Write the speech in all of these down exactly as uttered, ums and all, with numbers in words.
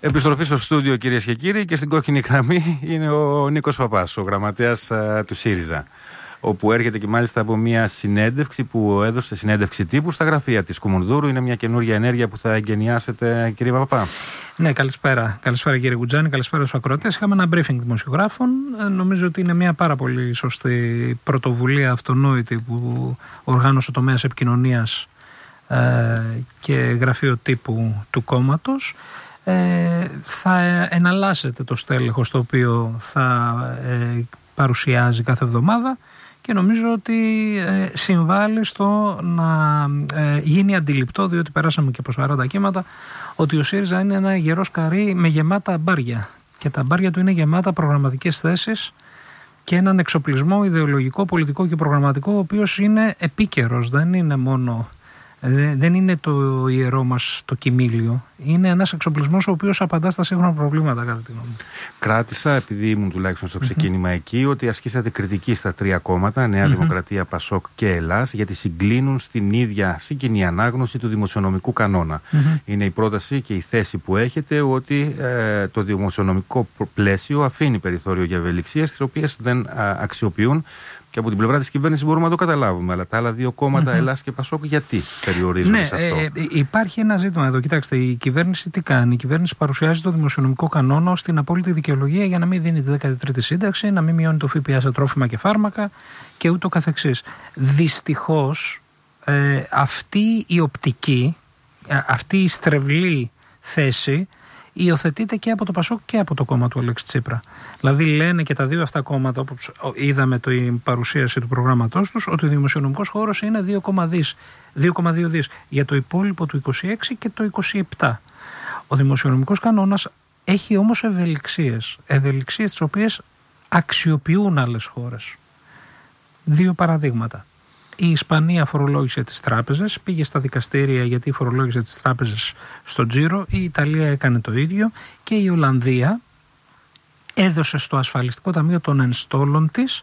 Επιστροφή στο στούντιο, κυρίες και κύριοι, και στην κόκκινη γραμμή είναι ο Νίκος Παπάς, ο γραμματέας α, του ΣΥΡΙΖΑ. Όπου έρχεται και μάλιστα από μια συνέντευξη που έδωσε, συνέντευξη τύπου στα γραφεία της Κουμουνδούρου. Είναι μια καινούργια ενέργεια που θα εγκαινιάσετε, κύριε Παπά. Ναι, καλησπέρα. Καλησπέρα, κύριε Γουτζάνη, καλησπέρα στους ακροατές. Είχαμε ένα briefing δημοσιογράφων. Ε, νομίζω ότι είναι μια πάρα πολύ σωστή πρωτοβουλία, αυτονόητη, που οργάνωσε ο τομέας επικοινωνίας ε, και γραφείο τύπου του κόμματος. Ε, θα εναλλάσσεται το στέλεχος το οποίο θα ε, παρουσιάζει κάθε εβδομάδα και νομίζω ότι ε, συμβάλλει στο να ε, γίνει αντιληπτό, διότι περάσαμε και από σαράντα κύματα, ότι ο ΣΥΡΙΖΑ είναι ένα γερό σκαρί με γεμάτα μπάρια και τα μπάρια του είναι γεμάτα προγραμματικές θέσεις και έναν εξοπλισμό ιδεολογικό, πολιτικό και προγραμματικό, ο οποίος είναι επίκαιρος, δεν είναι μόνο... Δεν είναι το ιερό μας το κοιμήλιο. Είναι ένας εξοπλισμός ο οποίος απαντά στα σύγχρονα προβλήματα, κατά τη γνώμη μου. Κράτησα, επειδή ήμουν τουλάχιστον στο ξεκίνημα mm-hmm. εκεί, ότι ασκήσατε κριτική στα τρία κόμματα, Νέα mm-hmm. Δημοκρατία, Πασόκ και Ελλάς, γιατί συγκλίνουν στην ίδια συγκοινή ανάγνωση του δημοσιονομικού κανόνα. Mm-hmm. Είναι η πρόταση και η θέση που έχετε ότι ε, το δημοσιονομικό πλαίσιο αφήνει περιθώριο για ευελιξίες, τις οποίες δεν α, αξιοποιούν. Και από την πλευρά της κυβέρνησης μπορούμε να το καταλάβουμε. Αλλά τα άλλα δύο κόμματα, mm-hmm. Ελλάς και Πασόκ, γιατί περιορίζονται ναι, σε αυτό? Ε, υπάρχει ένα ζήτημα εδώ. Κοιτάξτε, η κυβέρνηση τι κάνει? Η κυβέρνηση παρουσιάζει το δημοσιονομικό κανόνα ως την απόλυτη δικαιολογία για να μην δίνει τη δέκατη τρίτη σύνταξη, να μην μειώνει το ΦΠΑ σε τρόφιμα και φάρμακα και ούτω καθεξής. Δυστυχώς, ε, αυτή η οπτική, αυτή η στρεβλή θέση υιοθετείται και από το Πασόκ και από το κόμμα του Αλέξη Τσίπρα. Δηλαδή λένε και τα δύο αυτά κόμματα, όπως είδαμε την παρουσίαση του προγράμματός τους, ότι ο δημοσιονομικός χώρος είναι δύο κόμμα δύο δις για το υπόλοιπο του είκοσι έξι και το είκοσι επτά. Ο δημοσιονομικός κανόνας έχει όμως ευελιξίες, ευελιξίες τις οποίες αξιοποιούν άλλες χώρες. Δύο παραδείγματα. Η Ισπανία φορολόγησε τις τράπεζες, πήγε στα δικαστήρια γιατί φορολόγησε τις τράπεζες στο τζίρο. Η Ιταλία έκανε το ίδιο και η Ολλανδία έδωσε στο ασφαλιστικό ταμείο των ενστόλων της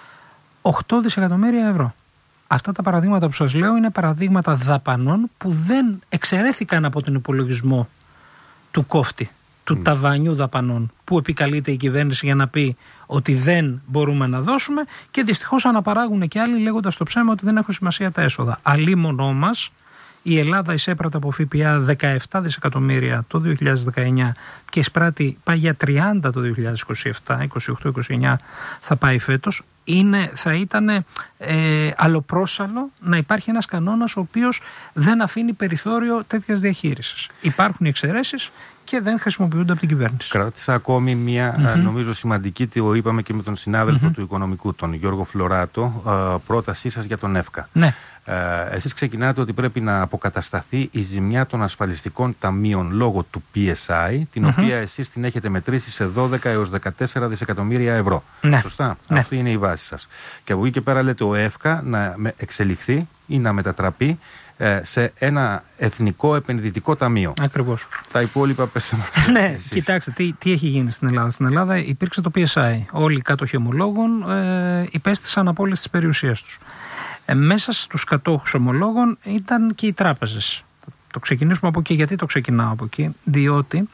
οκτώ δισεκατομμύρια ευρώ. Αυτά τα παραδείγματα που σας λέω είναι παραδείγματα δαπανών που δεν εξαιρέθηκαν από τον υπολογισμό του κόφτη, του mm. ταβανιού δαπανών, που επικαλείται η κυβέρνηση για να πει ότι δεν μπορούμε να δώσουμε, και δυστυχώς αναπαράγουν και άλλοι λέγοντας το ψέμα ότι δεν έχουν σημασία τα έσοδα. Αλίμονό μας, η Ελλάδα εισέπραται από ΦΠΑ δεκαεπτά δισεκατομμύρια το δύο χιλιάδες δεκαεννιά και εισπράττει πάει για τριάντα το δύο χιλιάδες είκοσι επτά, είκοσι οκτώ είκοσι εννιά θα πάει φέτος. Είναι, θα ήταν ε, αλλοπρόσαλλο να υπάρχει ένας κανόνας ο οποίος δεν αφήνει περιθώριο τέτοιας διαχείρισης. Υπάρχουν οι εξαιρέσεις και δεν χρησιμοποιούνται από την κυβέρνηση. Κράτησα ακόμη μια mm-hmm. νομίζω σημαντική, το είπαμε και με τον συνάδελφο mm-hmm. του Οικονομικού, τον Γιώργο Φλωράτο, πρότασή σας για τον ΕΦΚΑ. Ναι. Εσείς ξεκινάτε ότι πρέπει να αποκατασταθεί η ζημιά των ασφαλιστικών ταμείων λόγω του πι ες άι, την mm-hmm. οποία εσείς την έχετε μετρήσει σε δώδεκα έως δεκατέσσερα δισεκατομμύρια ευρώ. Ναι. Σωστά. Ναι. Αυτή είναι η βάση σας. Και από εκεί και πέρα λέτε ο ΕΦΚΑ να εξελιχθεί ή να μετατραπεί σε ένα εθνικό επενδυτικό ταμείο. Ακριβώς. Τα υπόλοιπα πέσαμε. Ναι, κοιτάξτε, τι, τι έχει γίνει στην Ελλάδα. Στην Ελλάδα υπήρξε το πι ες άι. Όλοι οι κάτοχοι ομολόγων ε, υπέστησαν απώλειες της περιουσίας τους. Ε, μέσα στους κατόχους ομολόγων ήταν και οι τράπεζες. Το ξεκινήσουμε από εκεί. Γιατί το ξεκινάω από εκεί? Διότι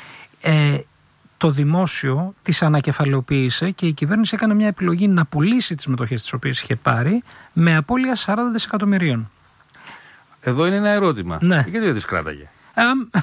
ε, το δημόσιο τις ανακεφαλαιοποίησε και η κυβέρνηση έκανε μια επιλογή να πουλήσει τις μετοχές τις οποίες είχε πάρει με απώλεια σαράντα δισεκατομμυρίων. Εδώ είναι ένα ερώτημα. Ναι. Γιατί δεν τις κράταγε? Um,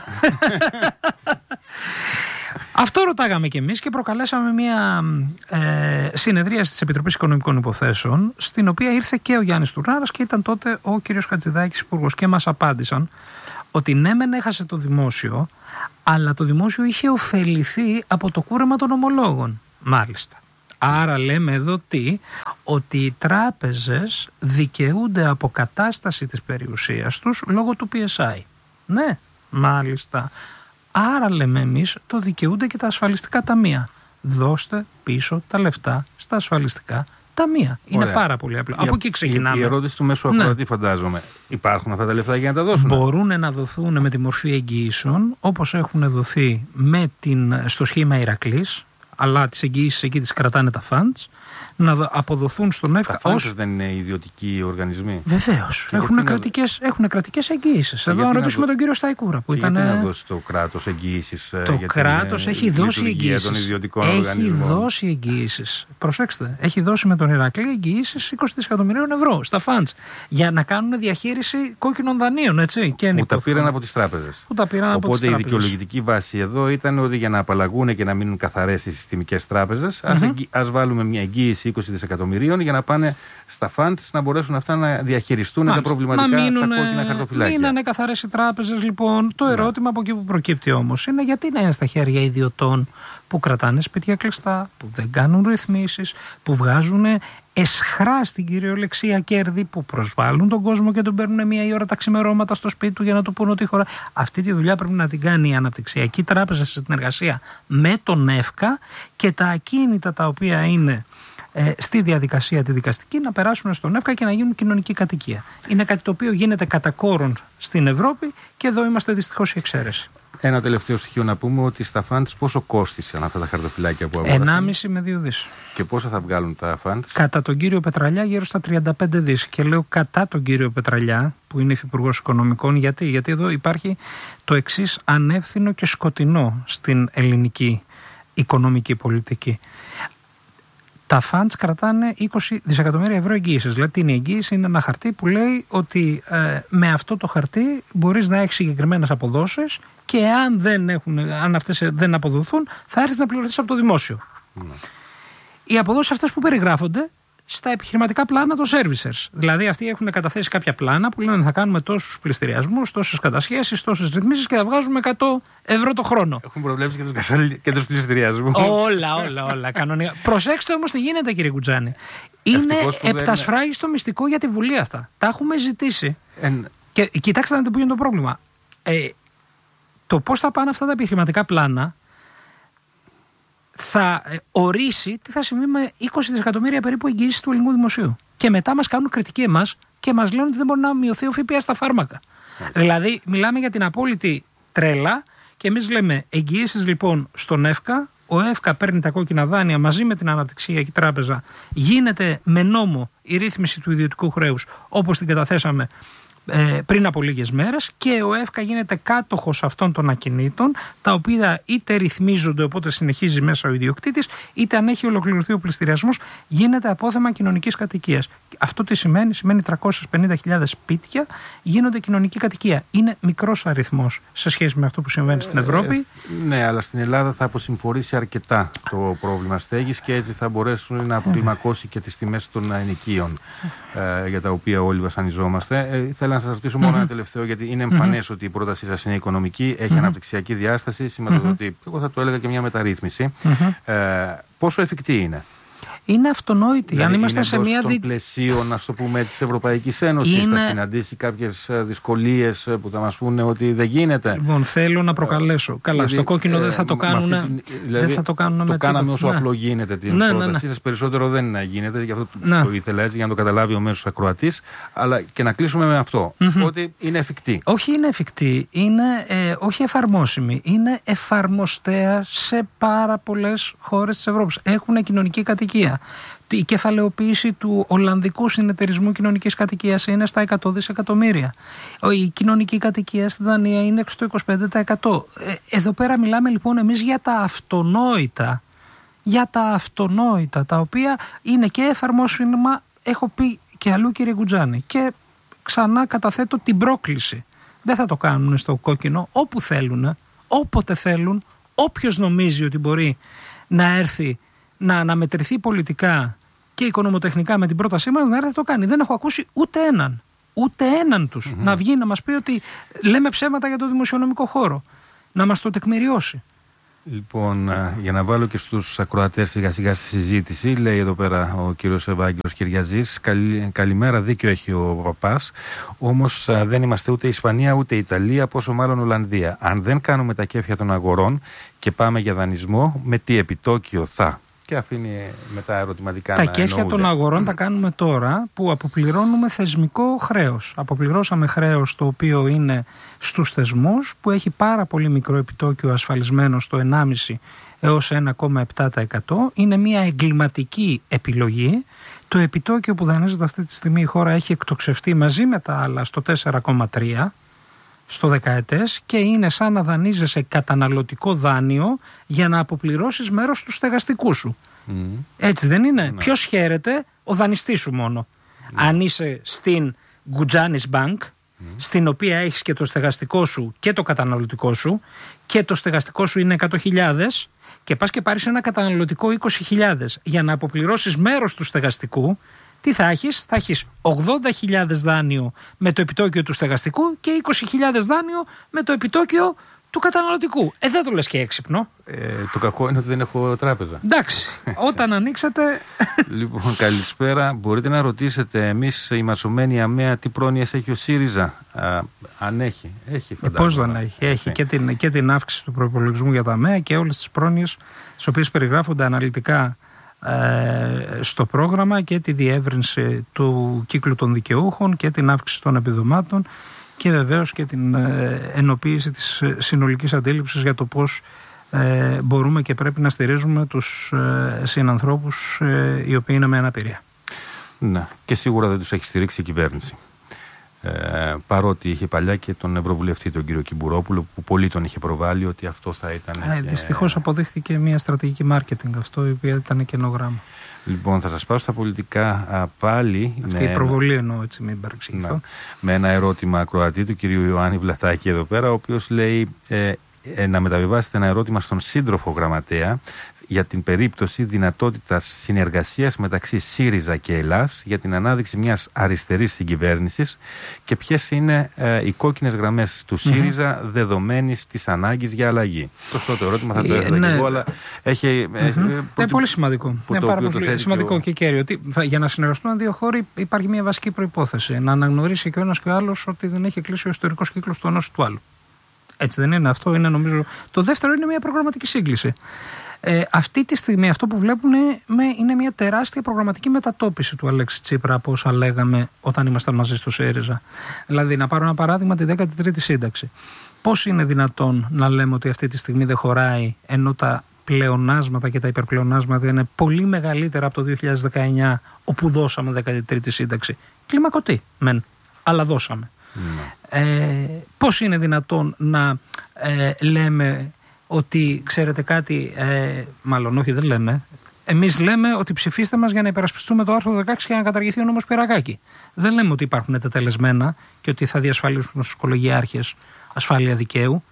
αυτό ρωτάγαμε κι εμείς και προκαλέσαμε μια ε, συνεδρία της Επιτροπής Οικονομικών Υποθέσεων, στην οποία ήρθε και ο Γιάννης Τουρνάρας και ήταν τότε ο κύριος Χατζηδάκης υπουργός, και μας απάντησαν ότι ναι μεν έχασε το δημόσιο, αλλά το δημόσιο είχε ωφεληθεί από το κούρεμα των ομολόγων. Μάλιστα. Άρα λέμε εδώ τι? Ότι οι τράπεζες δικαιούνται αποκατάσταση της περιουσίας τους λόγω του πι ες άι. Ναι, μάλιστα. Άρα λέμε εμείς το δικαιούνται και τα ασφαλιστικά ταμεία. Δώστε πίσω τα λεφτά στα ασφαλιστικά ταμεία. Είναι Ωραία. πάρα πολύ απλό. Η, Από εκεί ξεκινάμε. Η ερώτηση του μέσου ακροατή, ναι. φαντάζομαι. Υπάρχουν αυτά τα λεφτά για να τα δώσουν? Μπορούν να δοθούν με τη μορφή εγγυήσεων, όπως έχουν δοθεί με την, στο σχήμα Ηρακλής, αλλά τις εγγυήσεις εκεί τις κρατάνε τα funds, να αποδοθούν στον ΕΦΚΑ. Τα φάνες ως... δεν είναι ιδιωτικοί οργανισμοί. Βεβαίως. Έχουν κρατικές, να... έχουν κρατικές εγγύησεις. Εδώ να ρωτήσουμε να... τον κύριο Σταϊκούρα. Που ήταν... Γιατί να δώσει το κράτος εγγύησεις? Το για κράτος την... έχει δώσει εγγύησεις. Έχει δώσει εγγύησεις. Προσέξτε. Έχει δώσει με τον Ηρακλή εγγύησεις είκοσι δισεκατομμυρίων ευρώ στα φαντς για να κάνουν διαχείριση κόκκινων δανείων. Έτσι, και που τα πήραν από τις τράπεζες. Οπότε η δικαιολογητική βάση εδώ ήταν ότι για να απαλλαγούν και να μείνουν καθαρές οι συστημικές τράπεζες, mm-hmm. ας βάλουμε μια εγγύηση είκοσι δισεκατομμυρίων για να πάνε στα funds να μπορέσουν αυτά να διαχειριστούν Μάλιστα. τα προβληματικά, να μείνουν, τα κόκκινα χαρτοφυλάκια. Μείνανε καθαρές οι τράπεζες λοιπόν. Το ερώτημα ναι. από εκεί που προκύπτει όμως είναι γιατί να είναι στα χέρια ιδιωτών που κρατάνε σπίτια κλειστά, που δεν κάνουν ρυθμίσεις, που βγάζουν εσχρά στην κυριολεξία κέρδη, που προσβάλλουν τον κόσμο και τον παίρνουν μία η ώρα τα ξημερώματα στο σπίτι του για να του πούνε ότι χώρα. Αυτή τη δουλειά πρέπει να την κάνει η Αναπτυξιακή Τράπεζα σε συνεργασία με τον ΕΦΚΑ και τα ακίνητα τα οποία είναι ε, στη διαδικασία τη δικαστική να περάσουν στον ΕΦΚΑ και να γίνουν κοινωνική κατοικία. Είναι κάτι το οποίο γίνεται κατά κόρον στην Ευρώπη και εδώ είμαστε δυστυχώς η εξαίρεση. Ένα τελευταίο στοιχείο να πούμε ότι στα φαντς πόσο κόστησαν αυτά τα χαρτοφυλάκια που αγόρασαν? ενάμιση με δύο δις. Και πόσα θα βγάλουν τα φαντς? Κατά τον κύριο Πετραλιά γύρω στα τριάντα πέντε δις. Και λέω κατά τον κύριο Πετραλιά που είναι υφυπουργός οικονομικών. Γιατί? Γιατί εδώ υπάρχει το εξής ανεύθυνο και σκοτεινό στην ελληνική οικονομική πολιτική. Τα funds κρατάνε είκοσι δισεκατομμύρια ευρώ εγγύησης. Δηλαδή, την εγγύηση είναι ένα χαρτί που λέει ότι ε, με αυτό το χαρτί μπορείς να έχεις συγκεκριμένες αποδόσεις και αν, δεν έχουν, αν αυτές δεν αποδοθούν, θα έρθεις να πληρωθείς από το δημόσιο. Mm. Οι αποδόσεις αυτές που περιγράφονται στα επιχειρηματικά πλάνα των servicers. Δηλαδή, αυτοί έχουν καταθέσει κάποια πλάνα που λένε θα κάνουμε τόσους πληστηριασμούς, τόσες κατασχέσεις, τόσες ρυθμίσεις και θα βγάζουμε εκατό ευρώ το χρόνο. Έχουν προβλέψει και τους, και τους πληστηριασμούς. Όλα, όλα, όλα. Κανονικά. Προσέξτε όμως τι γίνεται, κύριε Κουτζάνη. Είναι επτασφράγιστο είναι... μυστικό για τη Βουλή αυτά. Τα έχουμε ζητήσει. Εν... Και κοιτάξτε να δείτε πού είναι το πρόβλημα. Ε, το πώς θα πάνε αυτά τα επιχειρηματικά πλάνα θα ορίσει τι θα συμβεί με είκοσι δισεκατομμύρια περίπου εγγύησης του ελληνικού δημοσίου. Και μετά μας κάνουν κριτική εμάς και μας λένε ότι δεν μπορεί να μειωθεί ο ΦΠΑ στα φάρμακα. Yeah. Δηλαδή, μιλάμε για την απόλυτη τρέλα και εμείς λέμε εγγυήσεις λοιπόν στον ΕΦΚΑ. Ο ΕΦΚΑ παίρνει τα κόκκινα δάνεια μαζί με την Αναπτυξιακή Τράπεζα. Γίνεται με νόμο η ρύθμιση του ιδιωτικού χρέους όπως την καταθέσαμε πριν από λίγες μέρες και ο ΕΦΚΑ γίνεται κάτοχος αυτών των ακινήτων τα οποία είτε ρυθμίζονται οπότε συνεχίζει μέσα ο ιδιοκτήτης είτε αν έχει ολοκληρωθεί ο πληστηριασμός γίνεται απόθεμα κοινωνικής κατοικίας. Αυτό τι σημαίνει? Σημαίνει τριακόσιες πενήντα χιλιάδες σπίτια γίνονται κοινωνική κατοικία. Είναι μικρός αριθμός σε σχέση με αυτό που συμβαίνει στην Ευρώπη. Ε, ναι, αλλά στην Ελλάδα θα αποσυμφορήσει αρκετά το πρόβλημα στέγης και έτσι θα μπορέσουν να κλιμακώσει και τις τιμές των ενοικίων ε, για τα οποία όλοι βασανιζόμαστε. Ε, θέλω να σας ρωτήσω μόνο mm-hmm. ένα τελευταίο, γιατί είναι εμφανές mm-hmm. ότι η πρότασή σας είναι οικονομική, έχει mm-hmm. αναπτυξιακή διάσταση, σηματοδοτεί, mm-hmm. εγώ θα το έλεγα και μια μεταρρύθμιση. Mm-hmm. Ε, πόσο εφικτή είναι? Είναι αυτονόητη. Δηλαδή, αν είμαστε είναι σε μια δι... πλαισίο, να το πούμε, της Ευρωπαϊκής Ένωσης, είναι... θα συναντήσει κάποιες δυσκολίες που θα μας πούνε ότι δεν γίνεται. Λοιπόν, θέλω να προκαλέσω. Καλά, δηλαδή, στο κόκκινο ε, δεν θα το κάνουν. Αυτή... Δηλαδή, δεν θα το κάνουν το με κάναμε όσο ναι. απλό γίνεται την ναι, πρότασή ναι, ναι. σας. Περισσότερο δεν γίνεται, γι' αυτό ναι. το ήθελα έτσι, για να το καταλάβει ο μέσος ακροατής. Αλλά και να κλείσουμε με αυτό. Mm-hmm. Ότι είναι εφικτή. Όχι, είναι εφικτή. Είναι ε, όχι εφαρμόσιμη. Είναι εφαρμοστέα σε πάρα πολλές χώρες της Ευρώπης. Έχουν κοινωνική κατοικία. Η κεφαλαιοποίηση του Ολλανδικού Συνεταιρισμού Κοινωνικής Κατοικίας είναι στα εκατό δισεκατομμύρια. Η κοινωνική κατοικία στη Δανία είναι στο είκοσι πέντε τοις εκατό. Εδώ πέρα μιλάμε λοιπόν εμείς για τα αυτονόητα, για τα αυτονόητα, τα οποία είναι και εφαρμόσιμα, έχω πει και αλλού κύριε Γκουτζάνη. Και ξανά καταθέτω την πρόκληση. Δεν θα το κάνουν στο κόκκινο, όπου θέλουν, όποτε θέλουν, όποιος νομίζει ότι μπορεί να έρθει να αναμετρηθεί πολιτικά και οικονομοτεχνικά με την πρότασή μας, να έρθει να το κάνει. Δεν έχω ακούσει ούτε έναν, ούτε έναν τους mm-hmm. να βγει να μας πει ότι λέμε ψέματα για το δημοσιονομικό χώρο. Να μας το τεκμηριώσει. Λοιπόν, για να βάλω και στους ακροατές σιγά σιγά στη συζήτηση, λέει εδώ πέρα ο κύριος Ευάγγελος Κυριαζής, καλη, καλημέρα, δίκιο έχει ο παπάς, όμως δεν είμαστε ούτε Ισπανία ούτε Ιταλία, πόσο μάλλον Ολλανδία. Αν δεν κάνουμε τα κέφια των αγορών και πάμε για δανεισμό, με τι επιτόκιο θα? Και αφήνει μετά ερωτηματικά τα να κέφια εννοούνται. των αγορών τα κάνουμε τώρα που αποπληρώνουμε θεσμικό χρέος. Αποπληρώσαμε χρέος το οποίο είναι στους θεσμούς, που έχει πάρα πολύ μικρό επιτόκιο ασφαλισμένο στο ενάμιση έως ένα κόμμα επτά τοις εκατό. Είναι μια εγκληματική επιλογή. Το επιτόκιο που δανείζεται αυτή τη στιγμή η χώρα έχει εκτοξευτεί μαζί με τα άλλα στο τέσσερα κόμμα τρία στο δεκαετές και είναι σαν να δανείζεσαι καταναλωτικό δάνειο για να αποπληρώσεις μέρος του στεγαστικού σου. Mm. Έτσι δεν είναι? Ναι. Ποιος χαίρεται? Ο δανειστής σου μόνο. Ναι. Αν είσαι στην Goudjanis Bank, mm. στην οποία έχεις και το στεγαστικό σου και το καταναλωτικό σου, και το στεγαστικό σου είναι εκατό χιλιάδες και πας και πάρεις ένα καταναλωτικό είκοσι χιλιάδες για να αποπληρώσεις μέρος του στεγαστικού, τι θα έχεις? Θα έχεις ογδόντα χιλιάδες δάνειο με το επιτόκιο του στεγαστικού και είκοσι χιλιάδες δάνειο με το επιτόκιο του καταναλωτικού. Ε, δεν το λες και έξυπνο. Ε, το κακό είναι ότι δεν έχω τράπεζα. Εντάξει, όταν ανοίξατε... Λοιπόν, καλησπέρα. Μπορείτε να ρωτήσετε εμείς οι μασωμένοι ΑΜΕΑ τι πρόνοιες έχει ο ΣΥΡΙΖΑ? Α, αν έχει. Έχει, φαντάζομαι. Ε, πώς δεν έχει. Έχει και την, και την αύξηση του προϋπολογισμού για τα ΑΜΕΑ και όλες τις πρόνοιες τις οποίες περιγράφονται αναλυτικά ε, στο πρόγραμμα, και τη διεύρυνση του κύκλου των δικαιούχων και την αύξηση των επιδομάτων και βεβαίως και την ε, ενοποίηση της συνολικής αντίληψης για το πώς ε, μπορούμε και πρέπει να στηρίζουμε τους ε, συνανθρώπους ε, οι οποίοι είναι με αναπηρία. Ναι, και σίγουρα δεν τους έχει στηρίξει η κυβέρνηση. Ε, παρότι είχε παλιά και τον Ευρωβουλευτή τον κύριο Κυμπουρόπουλο που πολύ τον είχε προβάλει ότι αυτό θα ήταν... Ε, δυστυχώς αποδείχθηκε μια στρατηγική μάρκετινγκ αυτό, η οποία ήταν καινογράμμα. Λοιπόν, θα σας πάω στα πολιτικά α, πάλι. Αυτή με... η προβολή εννοώ, έτσι μην παρεξηγηθώ. Ναι, με ένα ερώτημα ακροατή του κυρίου Ιωάννη Βλατάκη εδώ πέρα, ο οποίος λέει ε, ε, να μεταβιβάσετε ένα ερώτημα στον σύντροφο γραμματέα για την περίπτωση δυνατότητας συνεργασίας μεταξύ ΣΥΡΙΖΑ και Ελλάς για την ανάδειξη μιας αριστερής συγκυβέρνησης και ποιες είναι ε, οι κόκκινες γραμμές του ΣΥΡΙΖΑ mm-hmm. δεδομένης της ανάγκης για αλλαγή. Σωστό το ερώτημα, θα το έθεσα ναι. και εγώ, αλλά έχει... Mm-hmm. Ε, είναι το, πολύ σημαντικό. Είναι πάρα πολύ σημαντικό ο... και κέριο. Ότι για να συνεργαστούν δύο χώροι υπάρχει μια βασική προϋπόθεση. Να αναγνωρίσει και ο ένας και ο άλλος ότι δεν έχει κλείσει ο ιστορικός κύκλος του ενός του άλλου. Έτσι δεν είναι? Αυτό είναι νομίζω. Το δεύτερο είναι μια προγραμματική σύγκληση. Ε, αυτή τη στιγμή αυτό που βλέπουν είναι μια τεράστια προγραμματική μετατόπιση του Αλέξη Τσίπρα από όσα λέγαμε όταν ήμασταν μαζί στο ΣΥΡΙΖΑ. Δηλαδή, να πάρω ένα παράδειγμα, τη δέκατη τρίτη σύνταξη. Πώς είναι δυνατόν να λέμε ότι αυτή τη στιγμή δεν χωράει, ενώ τα πλεονάσματα και τα υπερπλεονάσματα είναι πολύ μεγαλύτερα από το δύο χιλιάδες δεκαεννιά, όπου δώσαμε δέκατη τρίτη σύνταξη? Κλιμακωτή, μεν, αλλά δώσαμε. Mm. Ε, πώς είναι δυνατόν να ε, λέμε ότι ξέρετε κάτι, ε, μάλλον όχι δεν λέμε, εμείς λέμε ότι ψηφίστε μας για να υπερασπιστούμε το άρθρο δεκαέξι και να καταργηθεί ο νόμος Πυρακάκη. Δεν λέμε ότι υπάρχουν τετελεσμένα και ότι θα διασφαλίσουν στους κολογιάρχες ασφάλεια δικαίου.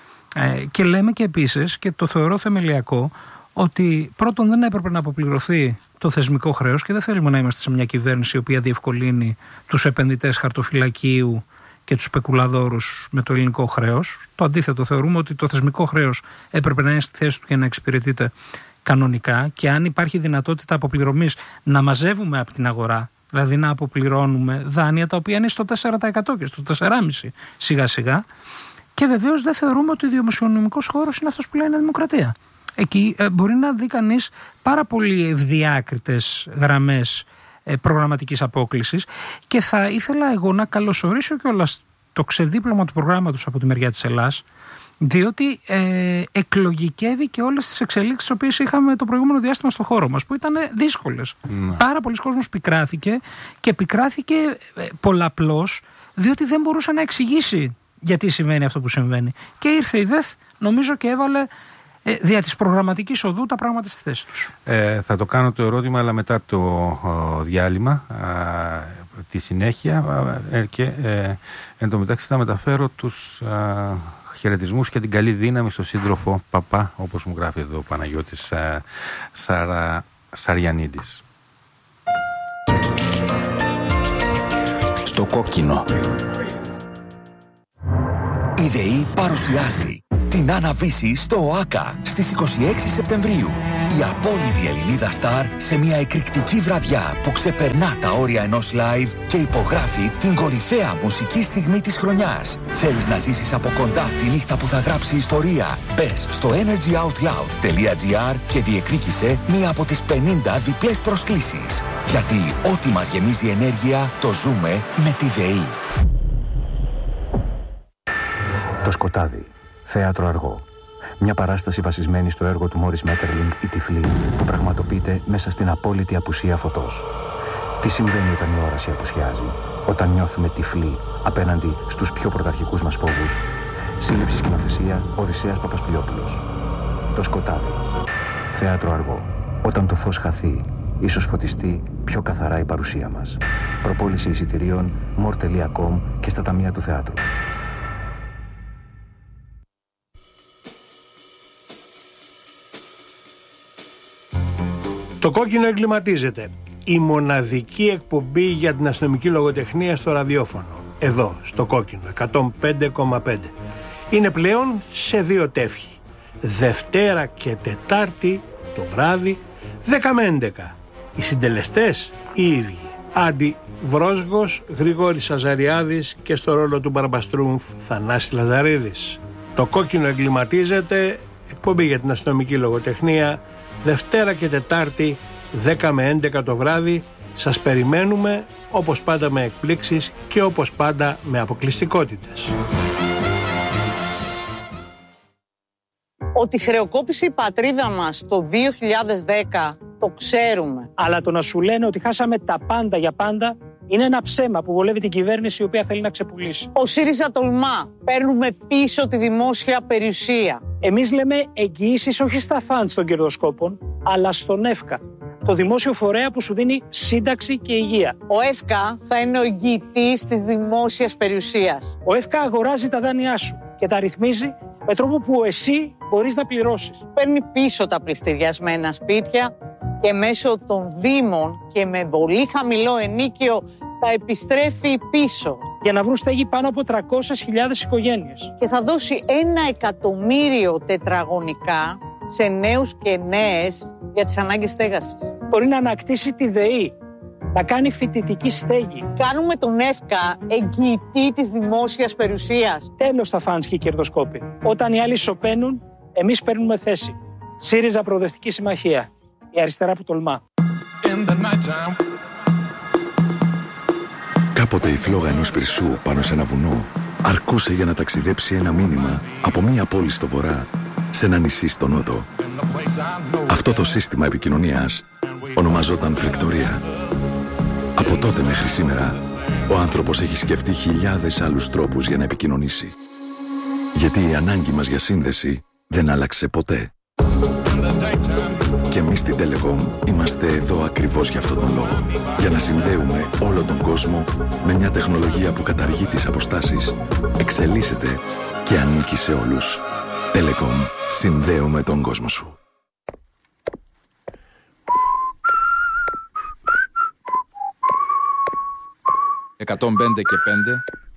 Ε, και λέμε και επίσης, και το θεωρώ θεμελιακό, ότι πρώτον δεν έπρεπε να αποπληρωθεί το θεσμικό χρέος και δεν θέλουμε να είμαστε σε μια κυβέρνηση η οποία διευκολύνει τους επενδυτές χαρτοφυλακίου και τους σπεκουλαδόρους με το ελληνικό χρέος. Το αντίθετο, θεωρούμε ότι το θεσμικό χρέος έπρεπε να είναι στη θέση του και να εξυπηρετείται κανονικά, και αν υπάρχει δυνατότητα αποπληρωμής να μαζεύουμε από την αγορά, δηλαδή να αποπληρώνουμε δάνεια τα οποία είναι στο τέσσερα τοις εκατό και στο τέσσερα κόμμα πέντε τοις εκατό σιγά σιγά. Και βεβαίως δεν θεωρούμε ότι ο δημοσιονομικός χώρος είναι αυτός που λέει είναι δημοκρατία. Εκεί ε, μπορεί να δει κανείς πάρα πολύ ευδιάκριτες γραμμές ε, προγραμματικής απόκλησης, και θα ήθελα εγώ να καλωσορίσω κιόλας το ξεδίπλωμα του προγράμματος από τη μεριά της Ελλάς, διότι ε, εκλογικεύει και όλες τις εξελίξεις τις οποίες είχαμε το προηγούμενο διάστημα στο χώρο μας, που ήταν δύσκολες. Mm. Πάρα πολλοί κόσμος πικράθηκε, και πικράθηκε ε, πολλαπλώς, διότι δεν μπορούσε να εξηγήσει γιατί συμβαίνει αυτό που συμβαίνει. Και ήρθε η ΔΕΘ, νομίζω, και έβαλε ε, δια της προγραμματικής οδού τα πράγματα στη θέση τους. Ε, θα το κάνω το ερώτημα, αλλά μετά το ο, διάλειμμα, α, τη συνέχεια, ε, και ε, εν τω μεταξύ θα μεταφέρω τους α, χαιρετισμούς και την καλή δύναμη στο σύντροφο Παπά, όπως μου γράφει εδώ ο Παναγιώτης α, Σαρα, Σαριανίδης. Στο κόκκινο. Η ΔΕΗ παρουσιάζει την Άννα-Βύση στο ΟΑΚΑ στις είκοσι έξι Σεπτεμβρίου. Η απόλυτη Ελληνίδα στάρ σε μια εκρηκτική βραδιά που ξεπερνά τα όρια ενός live και υπογράφει την κορυφαία μουσική στιγμή της χρονιάς. Θέλεις να ζήσεις από κοντά τη νύχτα που θα γράψει ιστορία? Μπες στο energy out loud τελεία gr και διεκδίκησε μία από τις πενήντα διπλές προσκλήσεις. Γιατί ό,τι μας γεμίζει ενέργεια το ζούμε με τη ΔΕΗ. Το σκοτάδι, θέατρο αργό, Μια παράσταση βασισμένη στο έργο του Μόρις Μέττερλινγκ «Η Τυφλή», που πραγματοποιείται μέσα στην απόλυτη απουσία φωτός. Τι συμβαίνει όταν η όραση απουσιάζει, όταν νιώθουμε τυφλοί απέναντι στους πιο πρωταρχικούς μας φόβους? Σύλληψη σκηνοθεσία Οδυσσέας Παπασπηλιόπουλος. Το σκοτάδι. Θέατρο αργό. Όταν το φως χαθεί, ίσως φωτιστεί πιο καθαρά η παρουσία μας. Προπόληση εισιτηρίων μορ τελεία κομ και στα ταμεία του θεάτρου. Το κόκκινο εγκληματίζεται. Η μοναδική εκπομπή για την αστυνομική λογοτεχνία στο ραδιόφωνο. Εδώ, στο κόκκινο, εκατόν πέντε κόμμα πέντε. Είναι πλέον σε δύο τεύχη. Δευτέρα και Τετάρτη το βράδυ, δέκα με έντεκα. Οι συντελεστές οι ίδιοι. Άντι Βρόσγος, Γρηγόρης Αζαριάδης και στο ρόλο του Μπαρμπαστρούμφ Θανάσης Λαζαρίδης. Το κόκκινο εγκληματίζεται, εκπομπή για την αστυνομική λογοτεχνία, Δευτέρα και Τετάρτη, δέκα με έντεκα το βράδυ. Σας περιμένουμε, όπως πάντα με εκπλήξεις και όπως πάντα με αποκλειστικότητες. Ότι χρεοκόπησε η πατρίδα μας το δύο χιλιάδες δέκα, το ξέρουμε. Αλλά το να σου λένε ότι χάσαμε τα πάντα για πάντα είναι ένα ψέμα που βολεύει την κυβέρνηση, η οποία θέλει να ξεπουλήσει. Ο ΣΥΡΙΖΑ τολμά. Παίρνουμε πίσω τη δημόσια περιουσία. Εμείς λέμε εγγυήσεις όχι στα φαντς των κερδοσκόπων, αλλά στον ΕΦΚΑ, το δημόσιο φορέα που σου δίνει σύνταξη και υγεία. Ο ΕΦΚΑ θα είναι ο εγγυητής της δημόσιας περιουσίας. Ο ΕΦΚΑ αγοράζει τα δάνειά σου και τα ρυθμίζει με τρόπο που εσύ μπορείς να πληρώσεις. Παίρνει πίσω τα πληστηριασμένα σπίτια και μέσω των δήμων και με πολύ χαμηλό ενίκιο τα επιστρέφει πίσω. Για να βρουν στέγη πάνω από τριακόσιες χιλιάδες οικογένειες. Και θα δώσει ένα εκατομμύριο τετραγωνικά σε νέους και νέες για τις ανάγκες στέγασης. Μπορεί να ανακτήσει τη ΔΕΗ, να κάνει φοιτητική στέγη. Κάνουμε τον ΕΦΚΑ εγγυητή της δημόσιας περιουσίας. Τέλος τα φαντς και οι κερδοσκόποι. Όταν οι άλλοι σωπαίνουν, εμείς παίρνουμε θέση. ΣΥΡΙΖΑ Προοδευτική Συμμαχία. Η αριστερά που τολμά. Κάποτε η φλόγα ενός πυρσού πάνω σε ένα βουνό αρκούσε για να ταξιδέψει ένα μήνυμα από μία πόλη στο βορρά σε ένα νησί στο νότο. Αυτό το σύστημα επικοινωνίας ονομαζόταν φρεκτορία. Από τότε μέχρι σήμερα, ο άνθρωπος έχει σκεφτεί χιλιάδες άλλους τρόπους για να επικοινωνήσει. Γιατί η ανάγκη μας για σύνδεση δεν άλλαξε ποτέ. Και εμείς στην Telecom είμαστε εδώ ακριβώς για αυτόν τον λόγο. Για να συνδέουμε όλο τον κόσμο με μια τεχνολογία που καταργεί τις αποστάσεις, εξελίσσεται και ανήκει σε όλους. Telecom. Συνδέουμε τον κόσμο σου. εκατόν πέντε και πέντε